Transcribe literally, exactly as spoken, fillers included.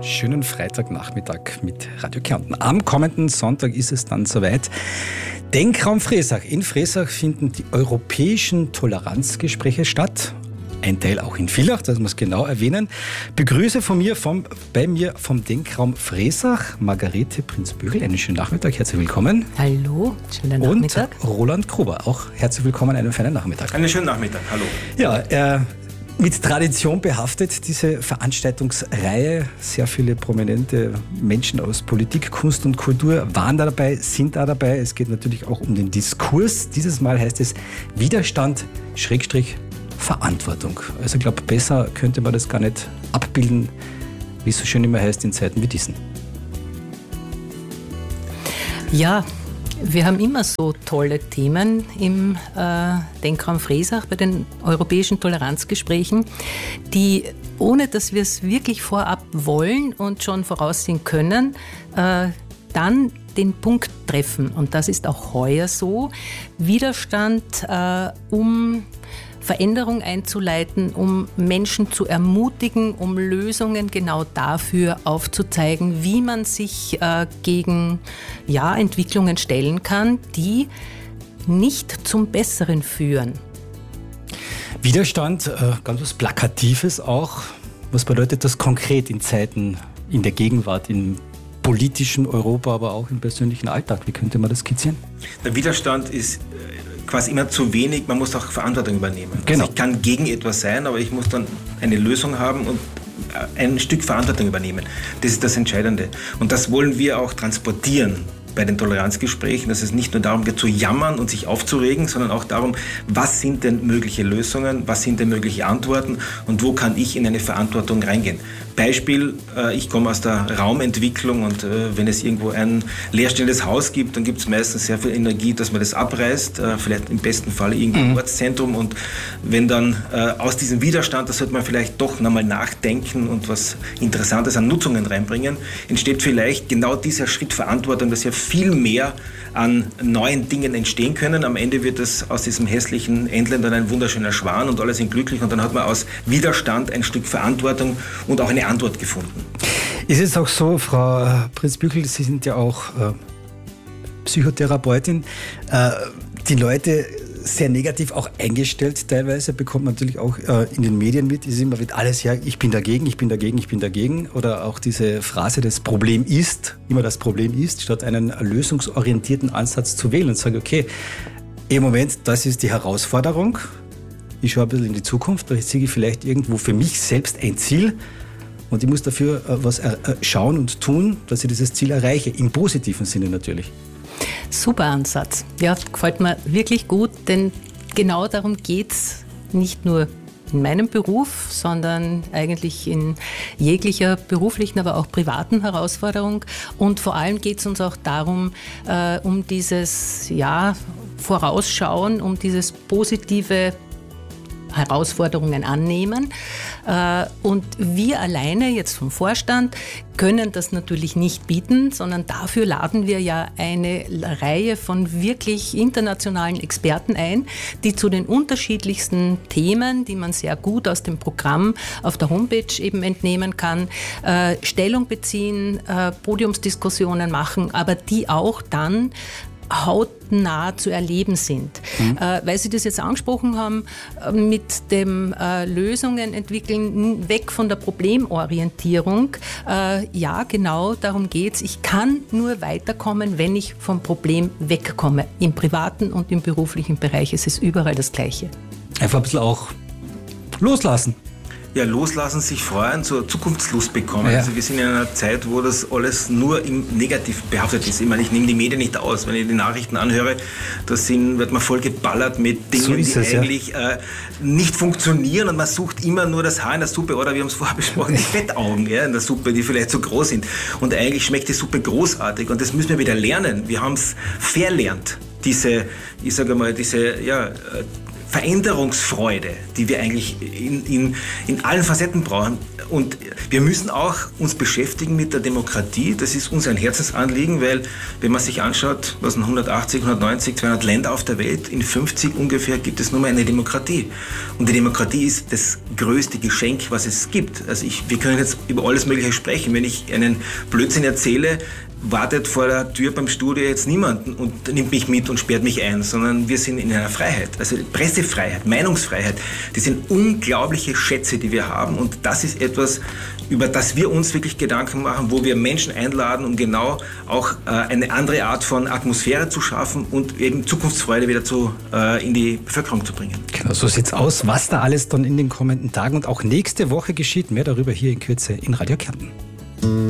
Schönen Freitagnachmittag mit Radio Kärnten. Am kommenden Sonntag ist es dann soweit. Denkraum Fressach. In Fressach finden die europäischen Toleranzgespräche statt. Ein Teil auch in Villach, das muss genau erwähnen. Begrüße von mir, vom, bei mir vom Denkraum Fressach Margarete Prinz-Bögel. Einen schönen Nachmittag, herzlich willkommen. Hallo, schönen Nachmittag. Und Roland Gruber, auch herzlich willkommen, einen feinen Nachmittag. Einen schönen Nachmittag, hallo. Ja, äh, mit Tradition behaftet, diese Veranstaltungsreihe. Sehr viele prominente Menschen aus Politik, Kunst und Kultur waren da dabei, sind da dabei. Es geht natürlich auch um den Diskurs. Dieses Mal heißt es Widerstand, Schrägstrich, Verantwortung. Also ich glaube, besser könnte man das gar nicht abbilden, wie es so schön immer heißt, in Zeiten wie diesen. Ja, wir haben immer so tolle Themen im äh, Denkraum Fressach bei den europäischen Toleranzgesprächen, die, ohne dass wir es wirklich vorab wollen und schon voraussehen können, äh, dann den Punkt treffen. Und das ist auch heuer so. Widerstand, äh, um Veränderung einzuleiten, um Menschen zu ermutigen, um Lösungen genau dafür aufzuzeigen, wie man sich äh, gegen ja, Entwicklungen stellen kann, die nicht zum Besseren führen. Widerstand, äh, ganz was Plakatives auch. Was bedeutet das konkret in Zeiten, in der Gegenwart, im politischen Europa, aber auch im persönlichen Alltag? Wie könnte man das skizzieren? Der Widerstand ist quasi immer zu wenig, man muss auch Verantwortung übernehmen. Genau. Also ich kann gegen etwas sein, aber ich muss dann eine Lösung haben und ein Stück Verantwortung übernehmen. Das ist das Entscheidende. Und das wollen wir auch transportieren bei den Toleranzgesprächen, dass es nicht nur darum geht zu jammern und sich aufzuregen, sondern auch darum, was sind denn mögliche Lösungen, was sind denn mögliche Antworten und wo kann ich in eine Verantwortung reingehen. Beispiel, ich komme aus der Raumentwicklung und wenn es irgendwo ein leerstehendes Haus gibt, dann gibt es meistens sehr viel Energie, dass man das abreißt, vielleicht im besten Fall irgendwie im Ortszentrum, und wenn dann aus diesem Widerstand, da sollte man vielleicht doch nochmal nachdenken und was Interessantes an Nutzungen reinbringen, entsteht vielleicht genau dieser Schritt Verantwortung, dass ja viel mehr an neuen Dingen entstehen können. Am Ende wird es aus diesem hässlichen Entlein dann ein wunderschöner Schwan und alle sind glücklich und dann hat man aus Widerstand ein Stück Verantwortung und auch eine Antwort gefunden. Ist es auch so, Frau Prinz-Bögel, Sie sind ja auch äh, Psychotherapeutin, äh, die Leute sehr negativ auch eingestellt teilweise, bekommt man natürlich auch äh, in den Medien mit, ist immer wird alles, ja, ich bin dagegen, ich bin dagegen, ich bin dagegen, oder auch diese Phrase, das Problem ist, immer das Problem ist, statt einen lösungsorientierten Ansatz zu wählen und sagen, okay, im Moment, das ist die Herausforderung, ich schaue ein bisschen in die Zukunft, da sehe ich vielleicht irgendwo für mich selbst ein Ziel und ich muss dafür äh, was äh, schauen und tun, dass ich dieses Ziel erreiche, im positiven Sinne natürlich. Super Ansatz. Ja, gefällt mir wirklich gut, denn genau darum geht es nicht nur in meinem Beruf, sondern eigentlich in jeglicher beruflichen, aber auch privaten Herausforderung. Und vor allem geht es uns auch darum, äh, um dieses ja, Vorausschauen, um dieses positive Herausforderungen annehmen. Und wir alleine jetzt vom Vorstand können das natürlich nicht bieten, sondern dafür laden wir ja eine Reihe von wirklich internationalen Experten ein, die zu den unterschiedlichsten Themen, die man sehr gut aus dem Programm auf der Homepage eben entnehmen kann, Stellung beziehen, Podiumsdiskussionen machen, aber die auch dann hautnah zu erleben sind. Mhm. Äh, weil Sie das jetzt angesprochen haben, äh, mit dem äh, Lösungen entwickeln, weg von der Problemorientierung. Äh, ja, genau darum geht's. Ich kann nur weiterkommen, wenn ich vom Problem wegkomme. Im privaten und im beruflichen Bereich ist es überall das Gleiche. Einfach ein bisschen auch loslassen. Ja, loslassen, sich freuen, so Zukunftslust bekommen. Ja. Also wir sind in einer Zeit, wo das alles nur im Negativ behaftet ist. Ich meine, ich nehme die Medien nicht aus. Wenn ich die Nachrichten anhöre, da sind, wird man voll geballert mit Dingen, so die es, eigentlich ja. äh, nicht funktionieren, und man sucht immer nur das Haar in der Suppe, oder wir haben es vorher besprochen, die Fettaugen ja, in der Suppe, die vielleicht zu groß sind. Und eigentlich schmeckt die Suppe großartig, und das müssen wir wieder lernen. Wir haben es verlernt, diese, ich sage mal, diese, ja, Veränderungsfreude, die wir eigentlich in, in, in allen Facetten brauchen. Und wir müssen auch uns beschäftigen mit der Demokratie. Das ist uns ein Herzensanliegen, weil wenn man sich anschaut, was in hundertachtzig, hundertneunzig, zweihundert Länder auf der Welt, in fünfzig ungefähr gibt es nur mehr eine Demokratie. Und die Demokratie ist das größte Geschenk, was es gibt. Also ich, wir können jetzt über alles Mögliche sprechen. Wenn ich einen Blödsinn erzähle, wartet vor der Tür beim Studio jetzt niemanden und nimmt mich mit und sperrt mich ein, sondern wir sind in einer Freiheit. Also Pressefreiheit, Meinungsfreiheit, das sind unglaubliche Schätze, die wir haben, und das ist etwas, über das wir uns wirklich Gedanken machen, wo wir Menschen einladen, um genau auch äh, eine andere Art von Atmosphäre zu schaffen und eben Zukunftsfreude wieder zu, äh, in die Bevölkerung zu bringen. Genau, so sieht's aus. Was da alles dann in den kommenden Tagen und auch nächste Woche geschieht, mehr darüber hier in Kürze in Radio Kärnten.